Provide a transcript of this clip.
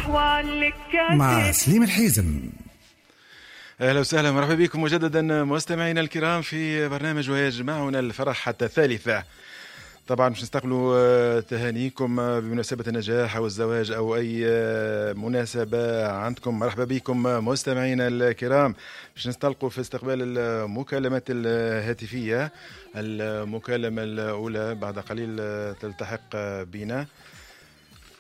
مع سليم الحيزم. أهلا وسهلا مرحبا بكم مجددا مستمعينا الكرام في برنامج ويجمعنا الفرح حتى الثالثة. طبعا باش نستقبلوا تهانيكم بمناسبة النجاح أو الزواج أو أي مناسبة عندكم. مرحبا بكم مستمعينا الكرام. باش نستلقوا في استقبال المكالمات الهاتفية. المكالمة الأولى بعد قليل تلتحق بنا.